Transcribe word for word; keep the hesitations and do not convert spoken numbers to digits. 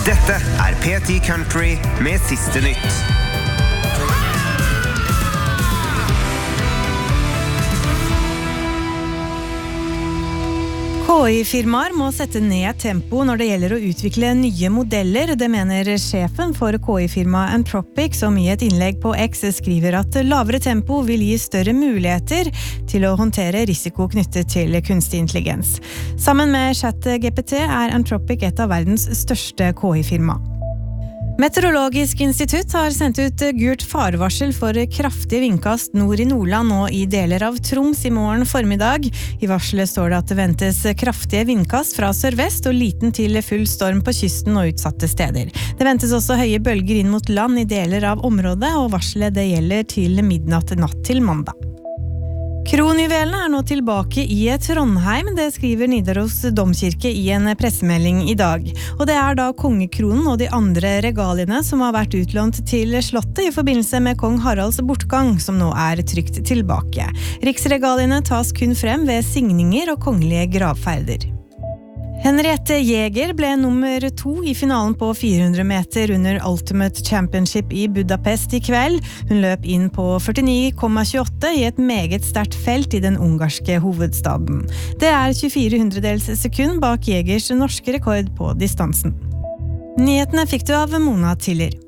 Dette er P ti Country med siste nytt. K I-firmaer må sette ned tempo når det gjelder å utvikle nye modeller. Det mener sjefen for K I-firmaet Anthropic, som i et innlegg på X skriver at lavere tempo vil gi større muligheter til å håndtere risiko knyttet til kunstig intelligens. Sammen med ChatGPT er Anthropic et av verdens største K I-firma. Meteorologisk institutt har sendt ut gult farevarsel for kraftige vindkast nord i Nordland og i deler av Troms i morgen formiddag. I varselet står det at det ventes kraftige vindkast fra sørvest og liten til full storm på kysten og utsatte steder. Det ventes også høye bølger inn mot land i deler av området, og varselet det gjelder til midnatt natt til mandag. Kronjuvelene er nå tilbake i Trondheim, det skriver Nidaros domkirke i en pressemelding i dag. Og det er da kongekronen og de andre regaliene som har vært utlånt til slottet i forbindelse med kong Haralds bortgang, som nå er trygt tilbake. Riksregaliene tas kun frem ved signinger og kongelige gravferder. Henriette Jäger ble nummer to i finalen på fire hundre meter under Ultimate Championship i Budapest i kveld. Hun løp inn på førtini komma tjueåtte i et meget sterkt felt i den ungarske hovedstaden. Det er tjuefire hundredels sekund bak Jägers norske rekord på distansen. Nyhetene fikk du av Mona Tiller.